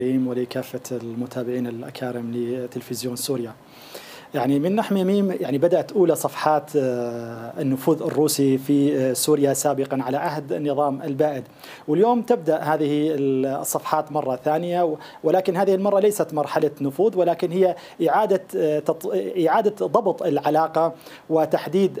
ولكافة المتابعين الأكارم لتلفزيون سوريا. يعني من نحو ميم يعني بدأت أولى صفحات النفوذ الروسي في سوريا سابقا على عهد النظام البائد، واليوم تبدأ هذه الصفحات مرة ثانية، ولكن هذه المرة ليست مرحلة نفوذ، ولكن هي إعادة ضبط العلاقة وتحديد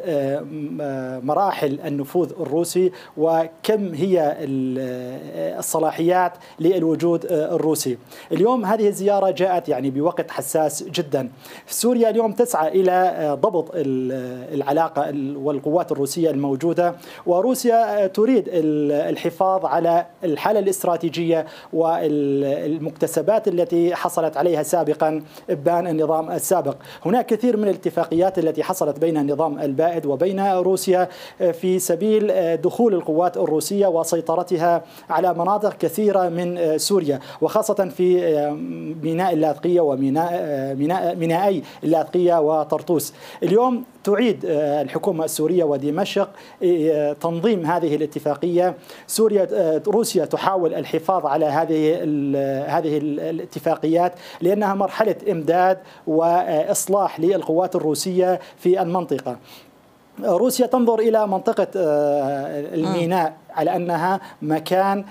مراحل النفوذ الروسي وكم هي الصلاحيات للوجود الروسي. اليوم هذه الزيارة جاءت يعني بوقت حساس جدا. سوريا اليوم تسعى إلى ضبط العلاقة والقوات الروسية الموجودة، وروسيا تريد الحفاظ على الحالة الاستراتيجية والمكتسبات التي حصلت عليها سابقا إبان النظام السابق. هناك كثير من الاتفاقيات التي حصلت بين النظام البائد وبين روسيا في سبيل دخول القوات الروسية وسيطرتها على مناطق كثيرة من سوريا، وخاصة في ميناء اللاذقية ومينائي اللاذقية وطرطوس. اليوم تعيد الحكومة السورية ودمشق تنظيم هذه الاتفاقية. روسيا تحاول الحفاظ على هذه الاتفاقيات لأنها مرحلة إمداد وإصلاح للقوات الروسية في المنطقة. روسيا تنظر إلى منطقة الميناء على أنها مكان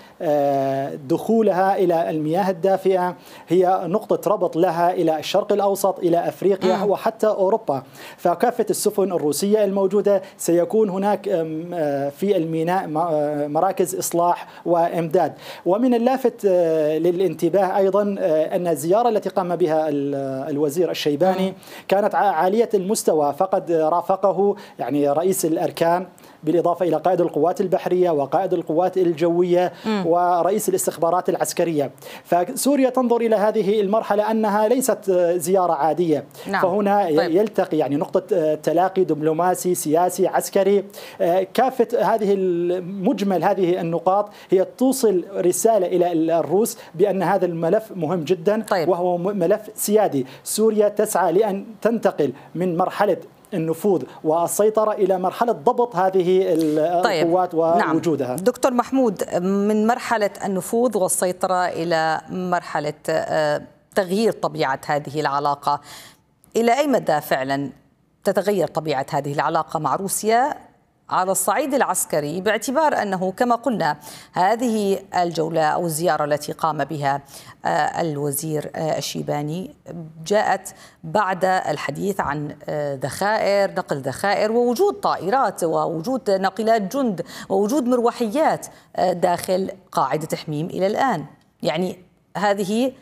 دخولها إلى المياه الدافئة، هي نقطة ربط لها إلى الشرق الأوسط، إلى أفريقيا وحتى أوروبا. فكافة السفن الروسية الموجودة سيكون هناك في الميناء مراكز إصلاح وإمداد. ومن اللافت للانتباه أيضا أن الزيارة التي قام بها الوزير الشيباني كانت عالية المستوى، فقد رافقه يعني رئيس الأركان بالإضافة إلى قائد القوات البحرية وقائد القوات الجوية ورئيس الاستخبارات العسكرية. فسوريا تنظر إلى هذه المرحلة أنها ليست زيارة عادية. نعم. فهنا يلتقي يعني نقطة تلاقي دبلوماسي سياسي عسكري. كافة مجمل هذه النقاط هي توصل رسالة إلى الروس بأن هذا الملف مهم جدا. وهو ملف سيادي. سوريا تسعى لأن تنتقل من مرحلة النفوذ والسيطرة إلى مرحلة ضبط هذه القوات ووجودها. نعم. دكتور محمود، من مرحلة النفوذ والسيطرة إلى مرحلة تغيير طبيعة هذه العلاقة، إلى أي مدى فعلا تتغير طبيعة هذه العلاقة مع روسيا على الصعيد العسكري، باعتبار أنه كما قلنا هذه الجولة أو الزيارة التي قام بها الوزير الشيباني جاءت بعد الحديث عن نقل ذخائر ووجود طائرات ووجود ناقلات جند ووجود مروحيات داخل قاعدة حميم إلى الآن. يعني هذه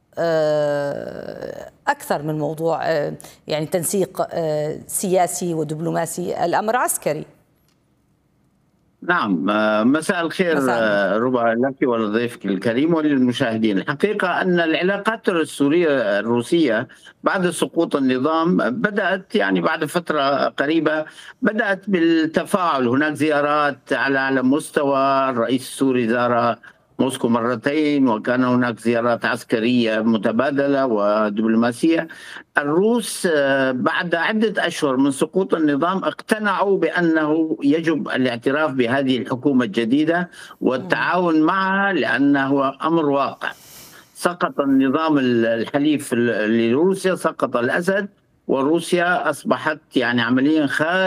أكثر من موضوع يعني تنسيق سياسي ودبلوماسي، الأمر عسكري. نعم، مساء الخير ربع لك ولضيفك الكريم وللمشاهدين. الحقيقة أن العلاقات السورية الروسية بعد سقوط النظام بدأت يعني بعد فترة قريبة بدأت بالتفاعل. هناك زيارات على مستوى، الرئيس السوري زار موسكو مرتين، وكان هناك زيارات عسكرية متبادلة ودبلوماسية. الروس بعد عدة أشهر من سقوط النظام اقتنعوا بأنه يجب الاعتراف بهذه الحكومة الجديدة والتعاون معها، لأنه أمر واقع. سقط النظام الحليف لروسيا، سقط الأسد، وروسيا أصبحت يعني عمليا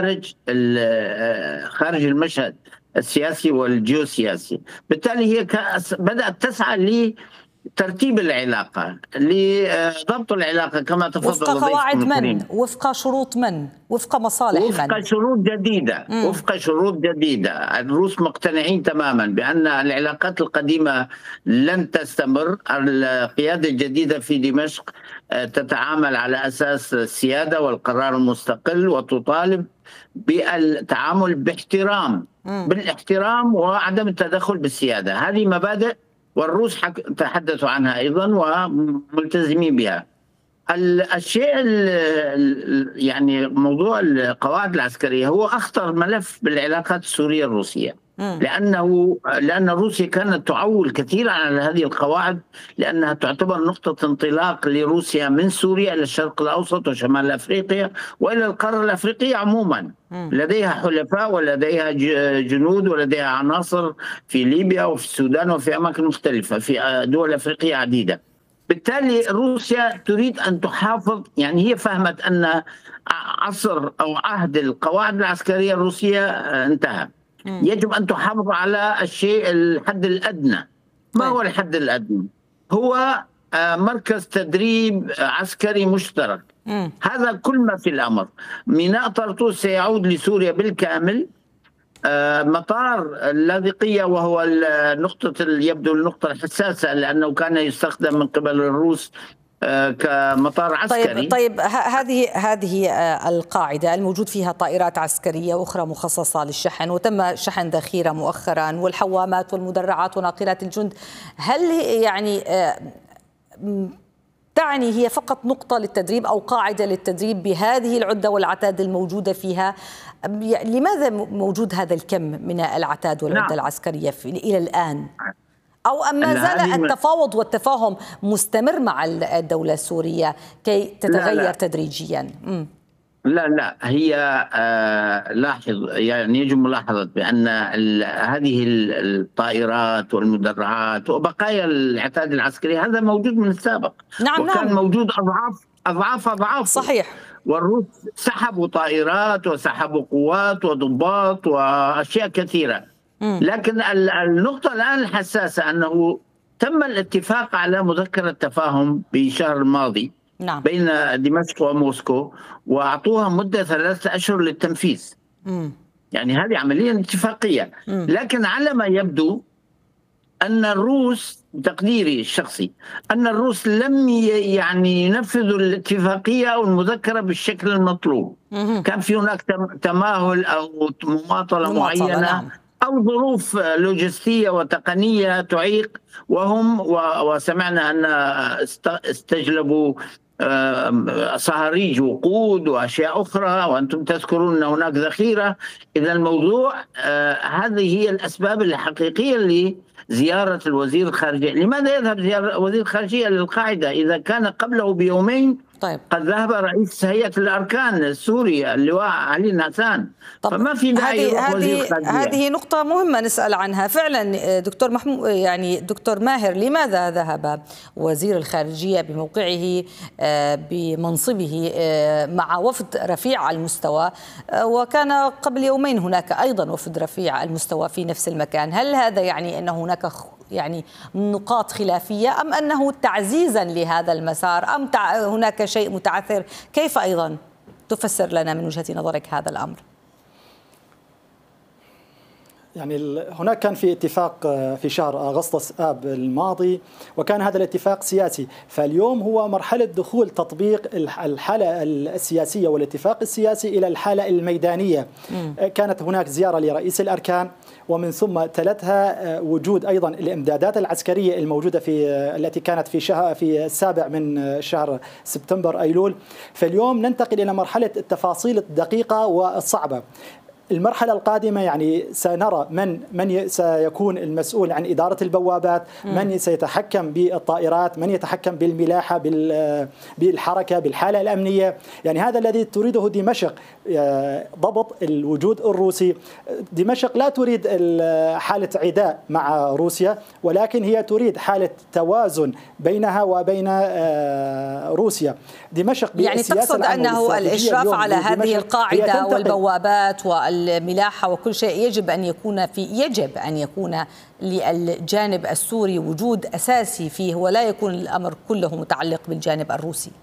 خارج المشهد السياسي والجيوسياسي. بالتالي هي بدأت تسعى لترتيب العلاقة، لضبط العلاقة كما تفضل وفق قواعد من؟ وفق شروط من؟ وفق مصالح وفق من؟ شروط جديدة. وفق شروط جديدة. الروس مقتنعين تماما بأن العلاقات القديمة لن تستمر. القيادة الجديدة في دمشق تتعامل على أساس السيادة والقرار المستقل، وتطالب بالتعامل بالاحترام وعدم التدخل بالسيادة. هذه مبادئ، والروس تحدثوا عنها أيضا وملتزمين بها. الشيء يعني موضوع القواعد العسكرية هو أخطر ملف بالعلاقات السورية الروسية، لأن روسيا كانت تعول كثيرا على هذه القواعد، لأنها تعتبر نقطة انطلاق لروسيا من سوريا إلى الشرق الأوسط وشمال أفريقيا وإلى القارة الأفريقية عموما. لديها حلفاء ولديها جنود ولديها عناصر في ليبيا وفي السودان وفي أماكن مختلفة في دول أفريقية عديدة. بالتالي روسيا تريد أن تحافظ، يعني هي فهمت أن عصر أو عهد القواعد العسكرية الروسية انتهى. يجب أن تحافظ على الحد الأدنى. ما هو الحد الأدنى؟ هو مركز تدريب عسكري مشترك. هذا كل ما في الأمر. ميناء طرطوس سيعود لسوريا بالكامل. مطار اللاذقية وهو يبدو النقطة الحساسة، لأنه كان يستخدم من قبل الروس كمطار عسكري. طيب هذه القاعدة الموجود فيها طائرات عسكرية وأخرى مخصصة للشحن، وتم شحن ذخيرة مؤخرا، والحوامات والمدرعات وناقلات الجند. هل يعني تعني هي فقط نقطة للتدريب أو قاعدة للتدريب بهذه العدة والعتاد الموجودة فيها؟ لماذا موجود هذا الكم من العتاد والعدة العسكرية إلى الآن؟ أو ما زال التفاوض والتفاهم مستمر مع الدولة السورية كي تتغير تدريجيا؟ لا هي لاحظ، يعني يجب ملاحظة بأن هذه الطائرات والمدرعات وبقايا العتاد العسكري هذا موجود من السابق. وكان موجود أضعاف. صحيح. والروس سحبوا طائرات وسحبوا قوات وضباط وأشياء كثيرة. لكن النقطة الآن الحساسة أنه تم الاتفاق على مذكرة تفاهم بالشهر الماضي بين دمشق وموسكو، وأعطوها مدة 3 أشهر للتنفيذ. يعني هذه عملية اتفاقية. لكن على ما يبدو أن الروس، بتقديري الشخصي، أن الروس لم يعني ينفذوا الاتفاقية أو المذكرة بالشكل المطلوب. كان في هناك تماهل أو مماطلة معينة أو ظروف لوجستية وتقنية تعيق، وسمعنا أن استجلبوا صهاريج وقود وأشياء أخرى، وأنتم تذكرون أن هناك ذخيرة. إذا الموضوع هذه هي الأسباب الحقيقية لزيارة الوزير الخارجية. لماذا يذهب وزير الخارجية للقاعدة إذا كان قبله بيومين قد ذهب رئيس هيئة الأركان السوري اللواء علي نعسان؟ فما في داعي هذه نقطة مهمة نسأل عنها فعلا دكتور محمود، يعني دكتور ماهر، لماذا ذهب وزير الخارجية بموقعه بمنصبه مع وفد رفيع المستوى، وكان قبل يومين هناك أيضا وفد رفيع المستوى في نفس المكان؟ هل هذا يعني أن هناك نقاط خلافية، أم أنه تعزيزا لهذا المسار، أم هناك شيء متعثر؟ كيف أيضا تفسر لنا من وجهة نظرك هذا الأمر؟ يعني هناك كان في اتفاق في شهر أغسطس آب الماضي، وكان هذا الاتفاق سياسي. فاليوم هو مرحلة دخول تطبيق الحالة السياسية والاتفاق السياسي إلى الحالة الميدانية. كانت هناك زيارة لرئيس الأركان، ومن ثم تلتها وجود أيضا الإمدادات العسكرية الموجودة التي كانت في 7 من شهر سبتمبر أيلول. فاليوم ننتقل إلى مرحلة التفاصيل الدقيقة والصعبة. المرحلة القادمة يعني سنرى من سيكون المسؤول عن إدارة البوابات، من سيتحكم بالطائرات، من يتحكم بالملاحة، بالحركة، بالحالة الأمنية. يعني هذا الذي تريده دمشق، ضبط الوجود الروسي. دمشق لا تريد حالة عداء مع روسيا، ولكن هي تريد حالة توازن بينها وبين روسيا. دمشق يعني تقصد أنه الإشراف على هذه القاعدة والبوابات والملاحة وكل شيء يجب أن يكون للجانب السوري وجود أساسي فيه، ولا يكون الأمر كله متعلق بالجانب الروسي.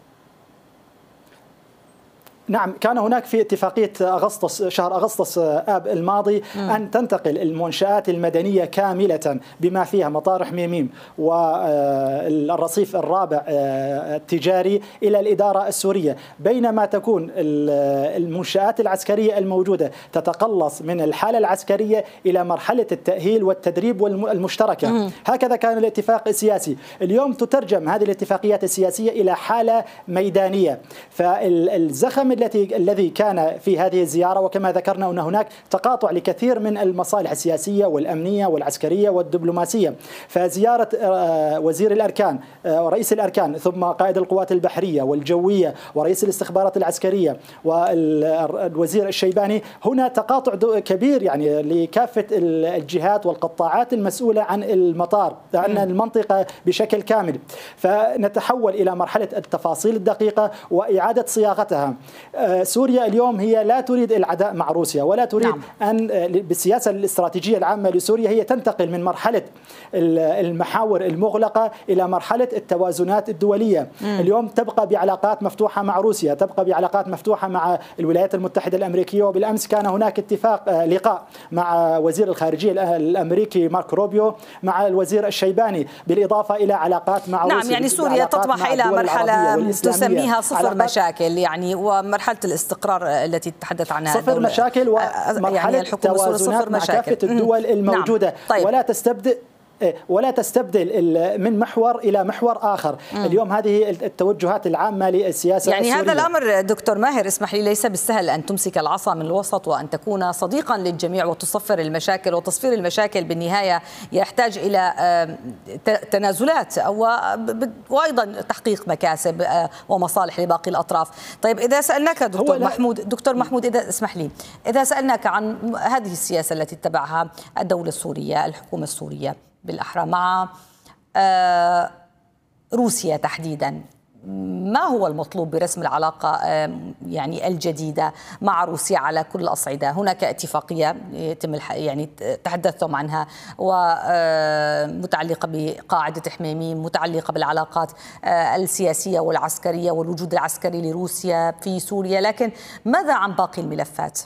نعم، كان هناك في اتفاقية شهر أغسطس آب الماضي أن تنتقل المنشآت المدنية كاملة بما فيها مطار حميميم والرصيف الرابع التجاري إلى الإدارة السورية، بينما تكون المنشآت العسكرية الموجودة تتقلص من الحالة العسكرية إلى مرحلة التأهيل والتدريب المشتركة. هكذا كان الاتفاق السياسي. اليوم تترجم هذه الاتفاقيات السياسية إلى حالة ميدانية. فالزخم الذي كان في هذه الزيارة، وكما ذكرنا أن هناك تقاطع لكثير من المصالح السياسية والأمنية والعسكرية والدبلوماسية. فزيارة وزير الأركان ورئيس الأركان ثم قائد القوات البحرية والجوية ورئيس الاستخبارات العسكرية والوزير الشيباني، هنا تقاطع كبير يعني لكافة الجهات والقطاعات المسؤولة عن المطار، عن المنطقة بشكل كامل. فنتحول إلى مرحلة التفاصيل الدقيقة وإعادة صياغتها. سوريا اليوم هي لا تريد العداء مع روسيا، ولا تريد أن بالسياسة الاستراتيجية العامة لسوريا هي تنتقل من مرحلة المحاور المغلقة إلى مرحلة التوازنات الدولية. اليوم تبقى بعلاقات مفتوحة مع روسيا، تبقى بعلاقات مفتوحة مع الولايات المتحدة الأمريكية، وبالأمس كان هناك اتفاق لقاء مع وزير الخارجية الأمريكي مارك روبيو مع الوزير الشيباني، بالإضافة إلى علاقات مع روسيا. يعني سوريا تطمح إلى مرحلة تسميها صفر مشاكل، يعني ومرحلة الاستقرار التي تحدث عنها صفر مشاكل ومرحلة يعني توازنات مع كافة الدول الموجودة. طيب. ولا تستبدل من محور إلى محور آخر. اليوم هذه التوجهات العامة للسياسة يعني السورية. هذا الأمر دكتور ماهر اسمح لي ليس بالسهل أن تمسك العصا من الوسط وأن تكون صديقا للجميع وتصفر المشاكل، وتصفير المشاكل بالنهاية يحتاج إلى تنازلات وأيضا تحقيق مكاسب ومصالح لباقي الأطراف. طيب إذا سألناك دكتور محمود إذا اسمح لي، إذا سألناك عن هذه السياسة التي اتبعها الدولة السورية، الحكومة السورية بالأحرى مع روسيا تحديدا، ما هو المطلوب برسم العلاقة يعني الجديدة مع روسيا على كل الأصعدة؟ هناك اتفاقية يتم يعني تحدثتم عنها ومتعلقة بقاعدة حميميم، متعلقة بالعلاقات السياسية والعسكرية والوجود العسكري لروسيا في سوريا، لكن ماذا عن باقي الملفات؟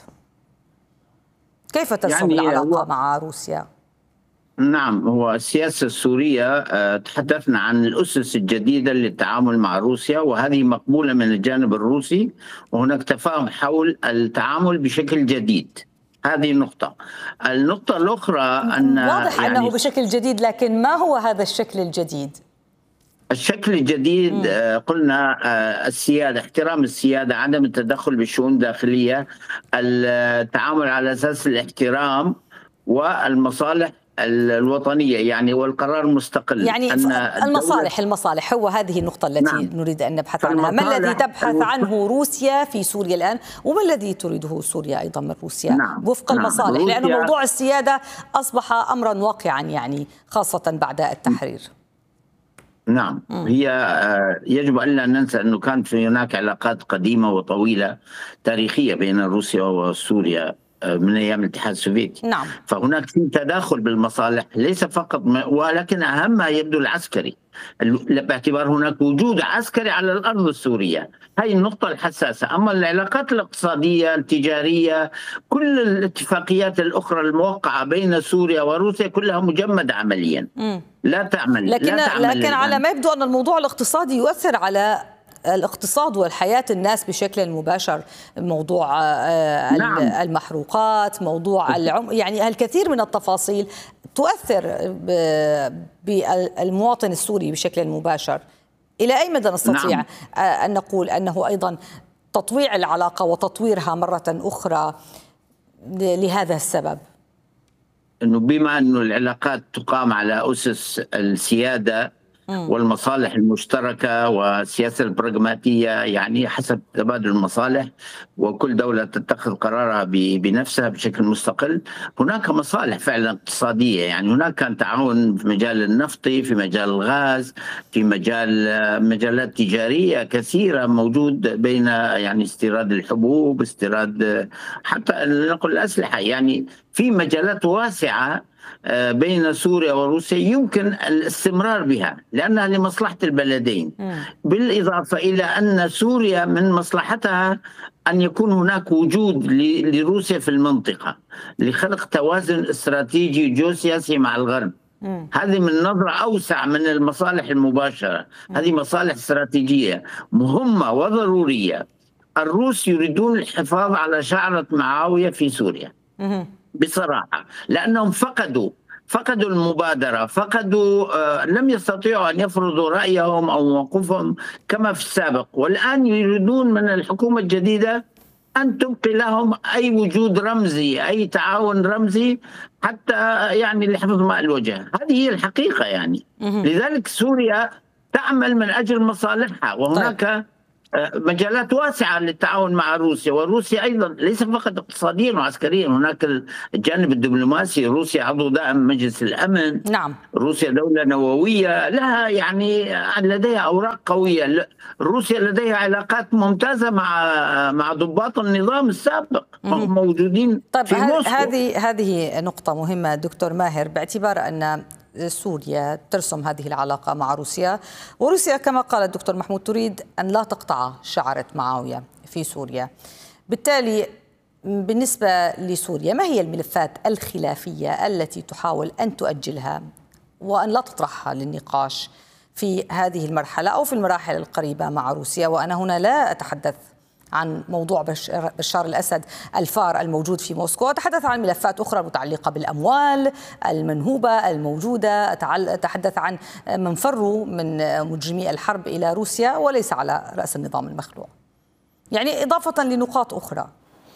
كيف ترسم يعني العلاقة مع روسيا؟ نعم، هو السياسة السورية تحدثنا عن الأسس الجديدة للتعامل مع روسيا، وهذه مقبولة من الجانب الروسي، وهناك تفاهم حول التعامل بشكل جديد. هذه نقطة. النقطة الأخرى أن واضح يعني أنه بشكل جديد، لكن ما هو هذا الشكل الجديد؟ الشكل الجديد قلنا السيادة، احترام السيادة، عدم التدخل بالشؤون الداخلية، التعامل على أساس الاحترام والمصالح الوطنية يعني والقرار المستقل. يعني المصالح هو هذه النقطة التي نريد أن نبحث عنها. ما الذي تبحث عنه روسيا في سوريا الآن، وما الذي تريده سوريا أيضا من روسيا وفق المصالح؟ لأن موضوع السيادة أصبح أمرا واقعا يعني خاصة بعد التحرير. نعم، هي يجب أن لا ننسى أنه كان في هناك علاقات قديمة وطويلة تاريخية بين روسيا وسوريا من أيام الاتحاد السوفيتي. نعم. فهناك في تداخل بالمصالح ليس فقط ولكن أهم ما يبدو العسكري، باعتبار هناك وجود عسكري على الأرض السورية. هذه النقطة الحساسة. أما العلاقات الاقتصادية التجارية، كل الاتفاقيات الأخرى الموقعة بين سوريا وروسيا كلها مجمدة عمليا. لا تعمل. لكن على ما يبدو أن الموضوع الاقتصادي يؤثر على الاقتصاد والحياة الناس بشكل مباشر. موضوع المحروقات، موضوع يعني الكثير من التفاصيل تؤثر بالمواطن السوري بشكل مباشر. إلى أي مدى نستطيع أن نقول أنه أيضا تطويع العلاقة وتطويرها مرة أخرى لهذا السبب؟ أنه بما أنه العلاقات تقام على أسس السيادة والمصالح المشتركة والسياسة البراغماتية، يعني حسب تبادل المصالح، وكل دولة تتخذ قرارها بنفسها بشكل مستقل. هناك مصالح فعلا اقتصادية، يعني هناك كان تعاون في مجال النفطي، في مجال الغاز، في مجالات تجارية كثيرة موجود بين يعني استيراد الحبوب، استيراد حتى نقول الأسلحة، يعني في مجالات واسعة بين سوريا وروسيا يمكن الاستمرار بها لأنها لمصلحة البلدين. بالإضافة إلى أن سوريا من مصلحتها أن يكون هناك وجود لروسيا في المنطقة لخلق توازن استراتيجي جيوسياسي مع الغرب. هذه من نظرة أوسع من المصالح المباشرة، هذه مصالح استراتيجية مهمة وضرورية. الروس يريدون الحفاظ على شعرة معاوية في سوريا بصراحة، لأنهم فقدوا فقدوا المبادرة، لم يستطيعوا أن يفرضوا رأيهم أو موقفهم كما في السابق، والآن يريدون من الحكومة الجديدة أن تبقي لهم أي وجود رمزي، أي تعاون رمزي، حتى يعني لحفظ ماء الوجه. هذه هي الحقيقة يعني. لذلك سوريا تعمل من أجل مصالحها، وهناك مجالات واسعة للتعاون مع روسيا، وروسيا أيضا ليس فقط اقتصاديا وعسكريا، هناك الجانب الدبلوماسي. روسيا عضو دائم مجلس الأمن. نعم. روسيا دولة نووية، لها يعني لديها أوراق قوية. روسيا لديها علاقات ممتازة مع ضباط النظام السابق موجودين في موسكو. هذه نقطة مهمة دكتور ماهر، باعتبار أن سوريا ترسم هذه العلاقة مع روسيا، وروسيا كما قال الدكتور محمود تريد أن لا تقطع شعرة معاوية في سوريا. بالتالي بالنسبة لسوريا، ما هي الملفات الخلافية التي تحاول أن تؤجلها وأن لا تطرحها للنقاش في هذه المرحلة أو في المراحل القريبة مع روسيا؟ وأنا هنا لا أتحدث عن موضوع بشار الأسد الفار الموجود في موسكو، أتحدث عن ملفات أخرى متعلقة بالأموال المنهوبة الموجودة، أتحدث عن من فروا من مجرمي الحرب إلى روسيا وليس على رأس النظام المخلوع، يعني إضافة لنقاط أخرى.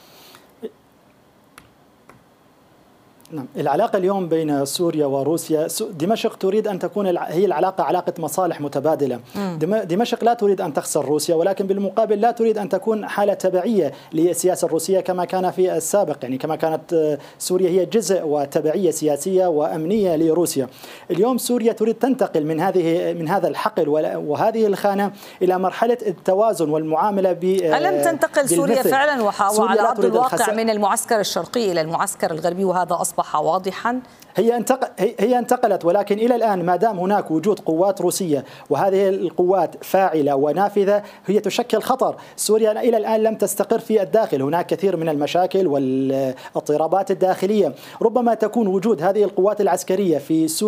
نعم، العلاقة اليوم بين سوريا وروسيا، دمشق تريد أن تكون هي العلاقة علاقة مصالح متبادلة. دمشق لا تريد أن تخسر روسيا، ولكن بالمقابل لا تريد أن تكون حالة تبعية للسياسة الروسية كما كان في السابق، يعني كما كانت سوريا هي جزء وتبعية سياسية وأمنية لروسيا. اليوم سوريا تريد تنتقل من هذا الحقل وهذه الخانة إلى مرحلة التوازن والمعاملة ألم تنتقل سوريا فعلا وعلى أرض الواقع من المعسكر الشرقي إلى المعسكر الغربي، وهذا أصبح واضحا؟ هي انتقلت، ولكن إلى الآن ما دام هناك وجود قوات روسية وهذه القوات فاعلة ونافذة، هي تشكل خطر. سوريا إلى الآن لم تستقر في الداخل، هناك كثير من المشاكل والاضطرابات الداخلية. ربما تكون وجود هذه القوات العسكرية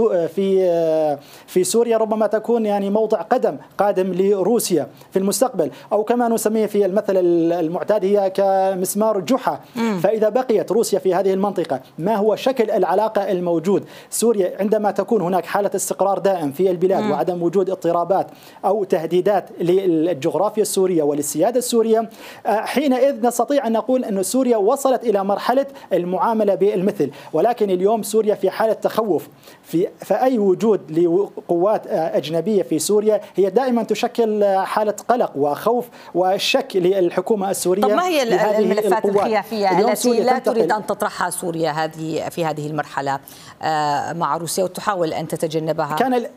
في سوريا ربما تكون يعني موضع قادم لروسيا في المستقبل، أو كما نسميه في المثل المعتاد هي كمسمار جحا. فإذا بقيت روسيا في هذه المنطقة، ما هو شكل العلاقة الموجود؟ سوريا عندما تكون هناك حالة استقرار دائم في البلاد وعدم وجود اضطرابات أو تهديدات للجغرافيا السورية وللسيادة السورية، حينئذ نستطيع أن نقول أن سوريا وصلت إلى مرحلة المعاملة بالمثل. ولكن اليوم سوريا في حالة تخوف، فأي وجود لقوات أجنبية في سوريا هي دائما تشكل حالة قلق وخوف وشك للحكومة السورية. طب ما هي الملفات الخلافية التي لا تريد أن تطرحها سوريا في هذه المرحلة مع روسيا وتحاول أن تتجنبها؟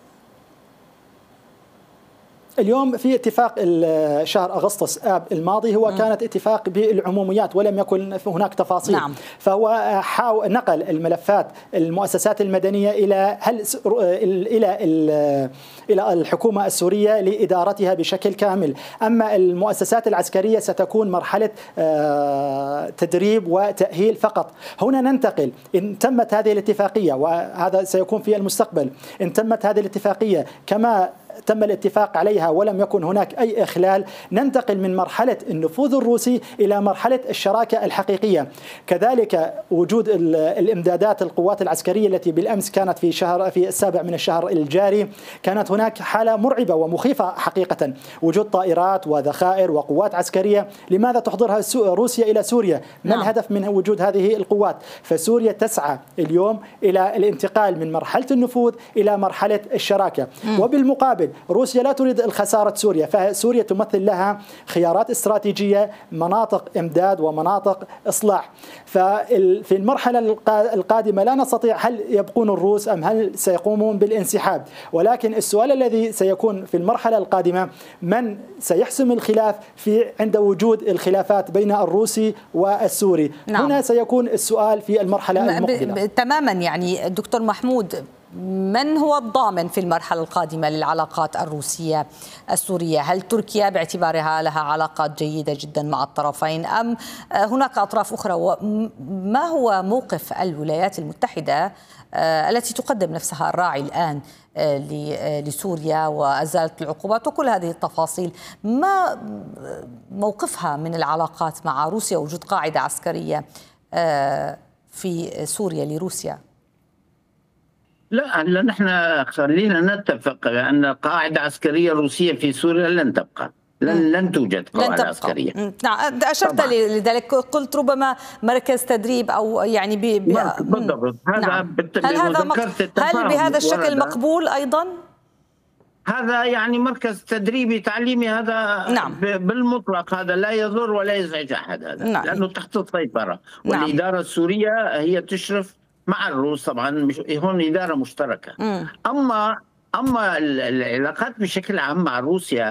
اليوم في اتفاق شهر أغسطس آب الماضي هو كانت اتفاق بالعموميات ولم يكن هناك تفاصيل. نعم. فهو نقل الملفات المؤسسات المدنية إلى الحكومة السورية لإدارتها بشكل كامل. أما المؤسسات العسكرية ستكون مرحلة تدريب وتأهيل فقط. هنا ننتقل، إن تمت هذه الاتفاقية، وهذا سيكون في المستقبل، إن تمت هذه الاتفاقية كما تم الاتفاق عليها ولم يكن هناك أي إخلال، ننتقل من مرحلة النفوذ الروسي إلى مرحلة الشراكة الحقيقية. كذلك وجود الإمدادات القوات العسكرية التي بالأمس كانت في 7 من الشهر الجاري، كانت هناك حالة مرعبة ومخيفة حقيقة، وجود طائرات وذخائر وقوات عسكرية. لماذا تحضرها روسيا إلى سوريا؟ ما الهدف من وجود هذه القوات؟ فسوريا تسعى اليوم إلى الانتقال من مرحلة النفوذ إلى مرحلة الشراكة. وبالمقابل روسيا لا تريد الخسارة سوريا، فسوريا تمثل لها خيارات استراتيجية، مناطق إمداد ومناطق إصلاح. ففي المرحلة القادمة لا نستطيع هل يبقون الروس أم هل سيقومون بالانسحاب، ولكن السؤال الذي سيكون في المرحلة القادمة من سيحسم الخلاف عند وجود الخلافات بين الروسي والسوري. نعم. هنا سيكون السؤال في المرحلة المقبلة. تماما. يعني دكتور محمود، من هو الضامن في المرحلة القادمة للعلاقات الروسية السورية؟ هل تركيا باعتبارها لها علاقات جيدة جدا مع الطرفين أم هناك أطراف أخرى؟ وما هو موقف الولايات المتحدة التي تقدم نفسها الراعي الآن لسوريا وأزالت العقوبات وكل هذه التفاصيل؟ ما موقفها من العلاقات مع روسيا ووجود قاعدة عسكرية في سوريا لروسيا؟ لا، هلا نحن خلينا نتفق أن قاعدة عسكرية روسية في سوريا لن تبقى، لن توجد قاعدة عسكرية. نعم، أشرت لذلك، قلت ربما مركز تدريب أو يعني بالضبط. هذا نعم. هل بهذا الشكل مقبول أيضا؟ هذا يعني مركز تدريبي تعليمي، هذا نعم. بالمطلق هذا لا يضر ولا يزعج أحد، هذا نعم. لأنه تحت السيطرة. نعم. والإدارة السورية هي تشرف مع الروس طبعا، مش هون إدارة مشتركة. أما العلاقات بشكل عام مع روسيا